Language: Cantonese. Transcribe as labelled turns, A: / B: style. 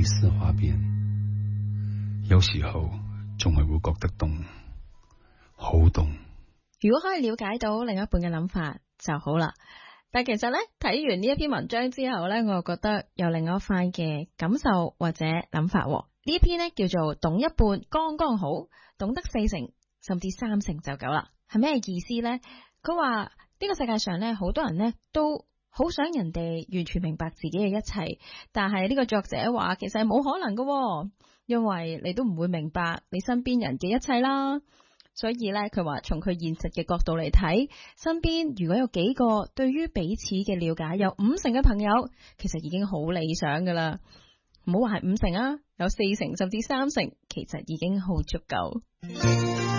A: 類似畫面，有時候仲係會覺得凍，好凍。
B: 如果可以了解到另一半嘅諗法就好啦。但其實咧，睇完呢一篇文章之後咧，我又覺得有另外一番嘅感受或者諗法。呢一篇咧叫做懂一半剛剛好，懂得40%甚至30%就夠啦。係咩意思咧？佢話呢個世界上咧，好多人咧都好想人哋完全明白自己嘅一切，但係呢個作者話其實係冇可能㗎，因為你都唔會明白你身邊人嘅一切啦。所以咧，佢話從佢現實嘅角度嚟睇，身邊如果有幾個對於彼此嘅了解有50%嘅朋友，其實已經好理想噶啦。唔好話係50%啊，有40%甚至30%，其實已經好足夠。